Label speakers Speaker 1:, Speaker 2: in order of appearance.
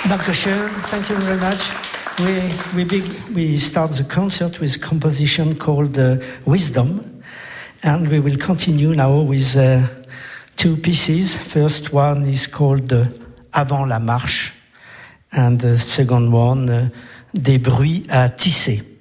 Speaker 1: Dankeschön. Thank you very much. We start the concert with a composition called Wisdom, and we will continue now with two pieces. First one is called Avant la marche, and the second one, Des bruits à tisser.